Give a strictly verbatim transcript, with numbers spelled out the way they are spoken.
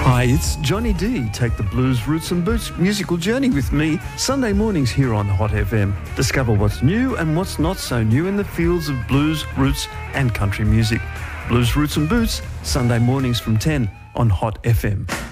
Hi, it's Johnny D. Take the blues, roots and boots musical journey with me Sunday mornings here on Hot F M. Discover what's new and what's not so new in the fields of blues, roots and country music. Blues, Roots and Boots, Sunday mornings from ten on Hot F M.